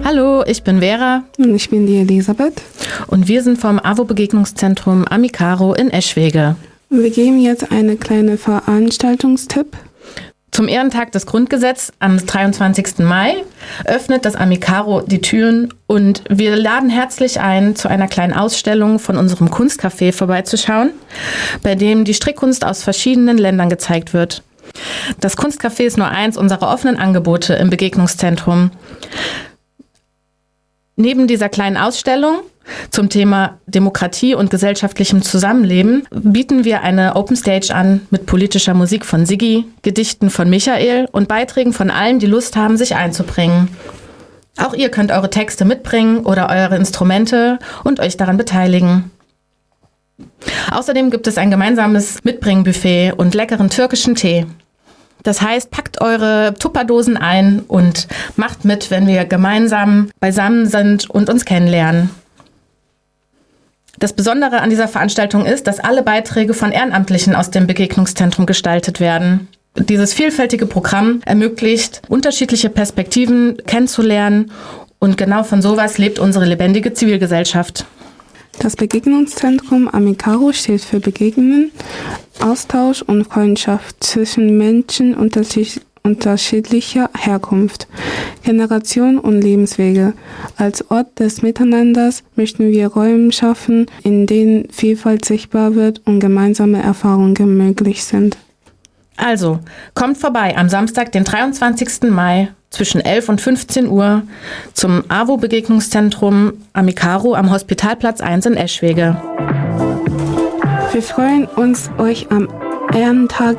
Hallo, ich bin Vera. Und ich bin die Elisabeth. Und wir sind vom AWO-Begegnungszentrum Amicaro in Eschwege. Wir geben jetzt eine kleine Veranstaltungstipp. Zum Ehrentag des Grundgesetzes am 23. Mai öffnet das Amicaro die Türen und wir laden herzlich ein, zu einer kleinen Ausstellung von unserem Kunstcafé vorbeizuschauen, bei dem die Strickkunst aus verschiedenen Ländern gezeigt wird. Das Kunstcafé ist nur eins unserer offenen Angebote im Begegnungszentrum. Neben dieser kleinen Ausstellung zum Thema Demokratie und gesellschaftlichem Zusammenleben bieten wir eine Open Stage an mit politischer Musik von Siggi, Gedichten von Michael und Beiträgen von allen, die Lust haben, sich einzubringen. Auch ihr könnt eure Texte mitbringen oder eure Instrumente und euch daran beteiligen. Außerdem gibt es ein gemeinsames Mitbringbuffet und leckeren türkischen Tee. Das heißt, packt eure Tupperdosen ein und macht mit, wenn wir gemeinsam beisammen sind und uns kennenlernen. Das Besondere an dieser Veranstaltung ist, dass alle Beiträge von Ehrenamtlichen aus dem Begegnungszentrum gestaltet werden. Dieses vielfältige Programm ermöglicht, unterschiedliche Perspektiven kennenzulernen und genau von sowas lebt unsere lebendige Zivilgesellschaft. Das Begegnungszentrum Amicaro steht für Begegnen, Austausch und Freundschaft zwischen Menschen unterschiedlicher Herkunft, Generation und Lebenswege. Als Ort des Miteinanders möchten wir Räume schaffen, in denen Vielfalt sichtbar wird und gemeinsame Erfahrungen möglich sind. Also, kommt vorbei am Samstag, den 23. Mai zwischen 11 und 15 Uhr zum AWO-Begegnungszentrum Amicaro am Hospitalplatz 1 in Eschwege. Wir freuen uns, euch am Ehrentag